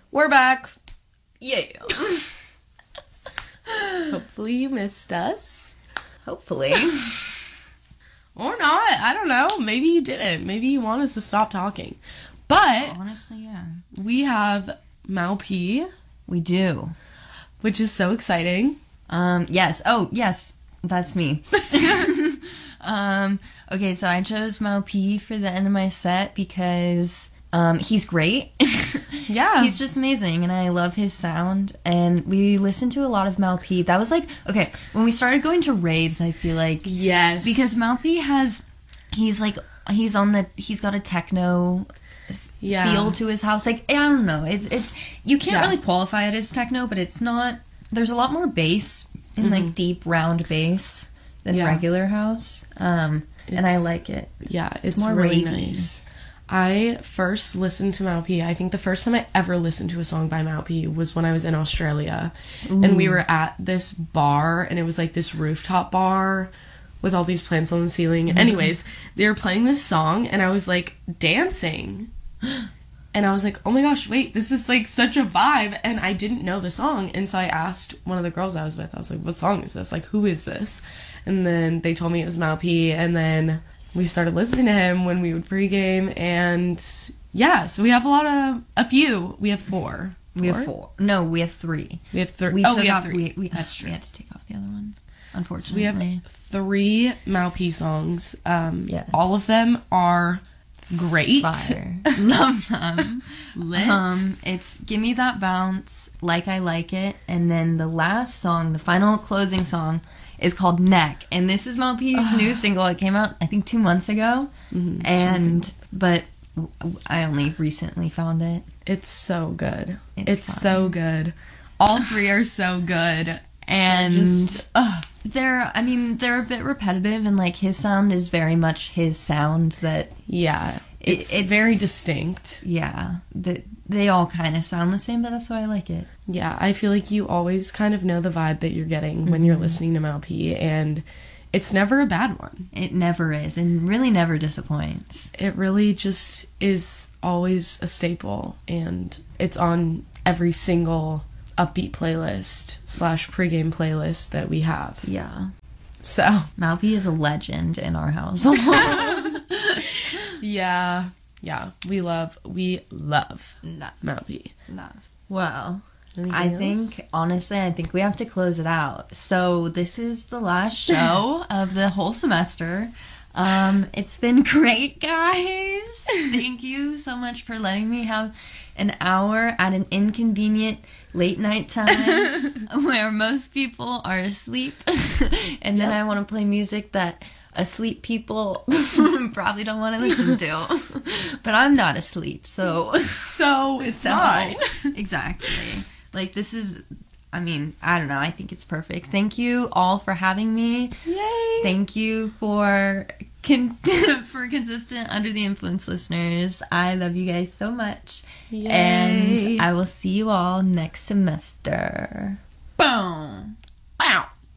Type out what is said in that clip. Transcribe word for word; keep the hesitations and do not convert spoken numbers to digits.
We're back. Yeah. Hopefully you missed us. Hopefully. Or not. I don't know. Maybe you didn't. Maybe you want us to stop talking. But honestly, yeah. We have Mal P. We do. Which is so exciting. Um, yes. Oh, yes. That's me. um, okay, so I chose Mal P for the end of my set because um, he's great. Yeah. He's just amazing, and I love his sound. And we listened to a lot of Mal P. That was like, okay, when we started going to raves, I feel like... Yes. Because Mal P has... He's like... He's on the... He's got a techno... Yeah. feel to his house. Like, I don't know. It's... it's you can't yeah. really qualify it as techno, but it's not... There's a lot more bass in, mm-hmm. like, deep, round bass than yeah. regular house. Um, and I like it. Yeah, it's, it's more really ravey. Nice. I first listened to Mal P. I think the first time I ever listened to a song by Mal P was when I was in Australia. Ooh. And we were at this bar, and it was like this rooftop bar with all these plants on the ceiling. Mm-hmm. Anyways, they were playing this song, and I was like dancing. And I was like, oh my gosh, wait, this is like such a vibe. And I didn't know the song. And so I asked one of the girls I was with, I was like, what song is this? Like, who is this? And then they told me it was Mal P. And then we started listening to him when we would pregame. And yeah, so we have a lot of, a few. We have four. We four? have four. No, we have three. We have three. We oh, we have off, three. We, we, That's true. We had to take off the other one, unfortunately. So we have three Mal P songs. Um, yes. All of them are great. Fire. Love them. Lit. Um, it's Give Me That Bounce, Like I Like It, and then the last song, the final closing song, is called Neck. And this is Mal P's new single. It came out, I think, two months ago. Mm-hmm. And, but I only recently found it. It's so good. It's, it's so good. All three are so good. And just, uh, they're, I mean, they're a bit repetitive, and like his sound is very much his sound that. Yeah. It's, it, it's very distinct. Yeah. The, they all kind of sound the same, but that's why I like it. Yeah. I feel like you always kind of know the vibe that you're getting mm-hmm. when you're listening to Mal P, and it's never a bad one. It never is, and really never disappoints. It really just is always a staple, and it's on every single upbeat playlist slash pregame playlist that we have. Yeah. So Mal P is a legend in our household. yeah. Yeah. We love, we love love. Mal P. Love. Well, anything I else? think, honestly, I think we have to close it out. So this is the last show of the whole semester. Um, it's been great, guys. Thank you so much for letting me have an hour at an inconvenient late night time where most people are asleep. And then yep. I want to play music that asleep people probably don't want to listen to. But I'm not asleep, so... So it's so, fine. Exactly. Like, this is... I mean, I don't know. I think it's perfect. Thank you all for having me. Yay! Thank you for con- for consistent Under the Influence listeners. I love you guys so much. Yay. And I will see you all next semester. Boom!